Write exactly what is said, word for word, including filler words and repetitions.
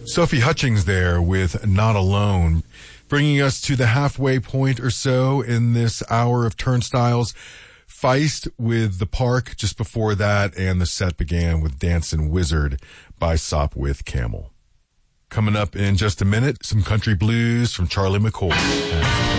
Sophie Hutchings there with Not Alone, bringing us to the halfway point or so in this hour of Turnstiles. Feist with The Park just before that, and the set began with Dancin' Wizard by Sopwith Camel. Coming up in just a minute, some country blues from Charlie McCoy.